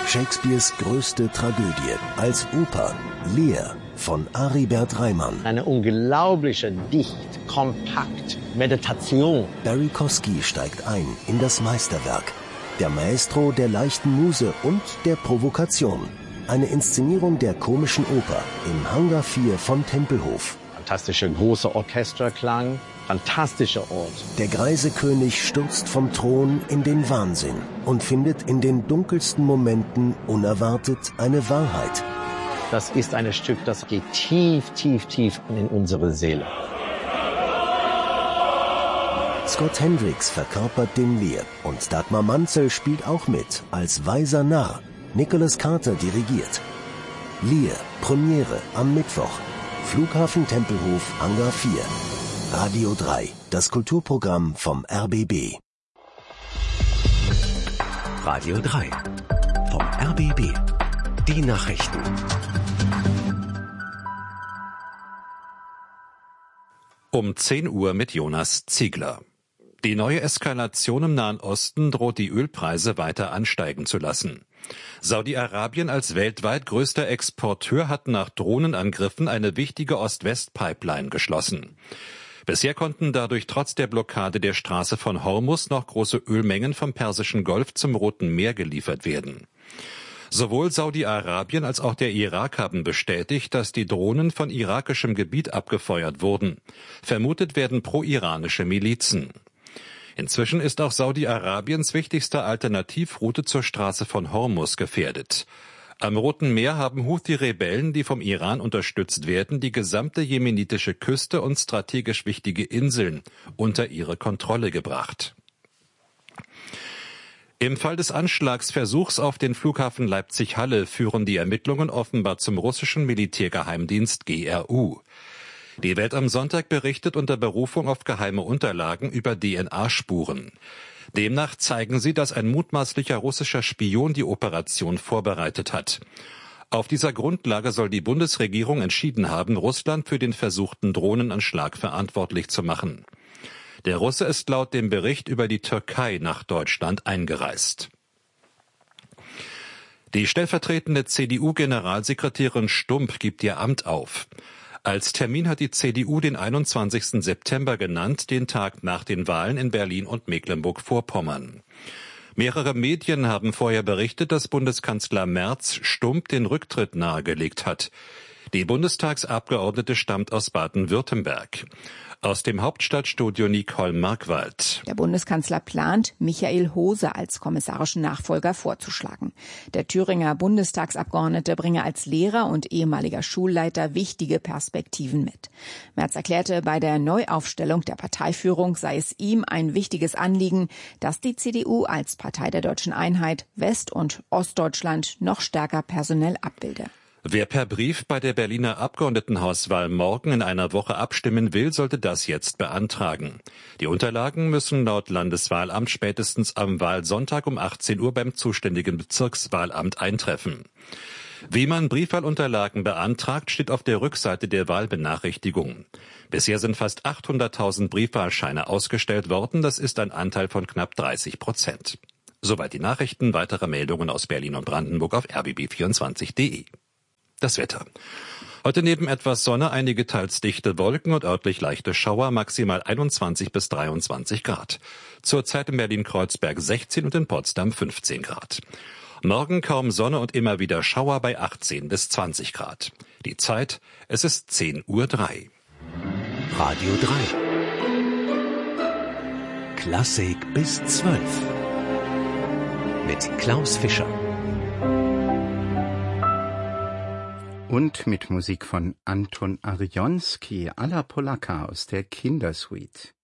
Shakespeares größte Tragödie, als Oper Lear von Aribert Reimann. Eine unglaubliche, dicht, kompakt Meditation. Barry Kosky steigt ein in das Meisterwerk. Der Maestro der leichten Muse und der Provokation. Eine Inszenierung der komischen Oper im Hangar 4 von Tempelhof. Fantastischer großer Orchesterklang, fantastischer Ort. Der greise König stürzt vom Thron in den Wahnsinn und findet in den dunkelsten Momenten unerwartet eine Wahrheit. Das ist ein Stück, das geht tief, tief, tief in unsere Seele. Scott Hendricks verkörpert den Lear und Dagmar Manzel spielt auch mit als weiser Narr. Nicholas Carter dirigiert. Lear, Premiere am Mittwoch. Flughafen Tempelhof, Hangar 4. Radio 3, das Kulturprogramm vom RBB. Radio 3 vom RBB. Die Nachrichten. Um 10 Uhr mit Jonas Ziegler. Die neue Eskalation im Nahen Osten droht die Ölpreise weiter ansteigen zu lassen. Saudi-Arabien als weltweit größter Exporteur hat nach Drohnenangriffen eine wichtige Ost-West-Pipeline geschlossen. Bisher konnten dadurch trotz der Blockade der Straße von Hormuz noch große Ölmengen vom Persischen Golf zum Roten Meer geliefert werden. Sowohl Saudi-Arabien als auch der Irak haben bestätigt, dass die Drohnen von irakischem Gebiet abgefeuert wurden. Vermutet werden pro-iranische Milizen. Inzwischen ist auch Saudi-Arabiens wichtigste Alternativroute zur Straße von Hormuz gefährdet. Am Roten Meer haben Houthi-Rebellen, die vom Iran unterstützt werden, die gesamte jemenitische Küste und strategisch wichtige Inseln unter ihre Kontrolle gebracht. Im Fall des Anschlagsversuchs auf den Flughafen Leipzig-Halle führen die Ermittlungen offenbar zum russischen Militärgeheimdienst GRU. Die Welt am Sonntag berichtet unter Berufung auf geheime Unterlagen über DNA-Spuren. Demnach zeigen sie, dass ein mutmaßlicher russischer Spion die Operation vorbereitet hat. Auf dieser Grundlage soll die Bundesregierung entschieden haben, Russland für den versuchten Drohnenanschlag verantwortlich zu machen. Der Russe ist laut dem Bericht über die Türkei nach Deutschland eingereist. Die stellvertretende CDU-Generalsekretärin Stump gibt ihr Amt auf. Als Termin hat die CDU den 21. September genannt, den Tag nach den Wahlen in Berlin und Mecklenburg-Vorpommern. Mehrere Medien haben vorher berichtet, dass Bundeskanzler Merz Stump den Rücktritt nahegelegt hat. Die Bundestagsabgeordnete stammt aus Baden-Württemberg. Aus dem Hauptstadtstudio Nicole Markwald. Der Bundeskanzler plant, Michael Hose als kommissarischen Nachfolger vorzuschlagen. Der Thüringer Bundestagsabgeordnete bringe als Lehrer und ehemaliger Schulleiter wichtige Perspektiven mit. Merz erklärte, bei der Neuaufstellung der Parteiführung sei es ihm ein wichtiges Anliegen, dass die CDU als Partei der Deutschen Einheit West- und Ostdeutschland noch stärker personell abbilde. Wer per Brief bei der Berliner Abgeordnetenhauswahl morgen in einer Woche abstimmen will, sollte das jetzt beantragen. Die Unterlagen müssen laut Landeswahlamt spätestens am Wahlsonntag um 18 Uhr beim zuständigen Bezirkswahlamt eintreffen. Wie man Briefwahlunterlagen beantragt, steht auf der Rückseite der Wahlbenachrichtigung. Bisher sind fast 800.000 Briefwahlscheine ausgestellt worden. Das ist ein Anteil von knapp 30%. Soweit die Nachrichten. Weitere Meldungen aus Berlin und Brandenburg auf rbb24.de. Das Wetter. Heute neben etwas Sonne einige teils dichte Wolken und örtlich leichte Schauer, maximal 21 bis 23 Grad. Zurzeit in Berlin-Kreuzberg 16 und in Potsdam 15 Grad. Morgen kaum Sonne und immer wieder Schauer bei 18 bis 20 Grad. Die Zeit, es ist 10:03 Uhr. Radio 3. Klassik bis 12. Mit Klaus Fischer. Und mit Musik von Anton Arjonski, à la Polaka aus der Kindersuite.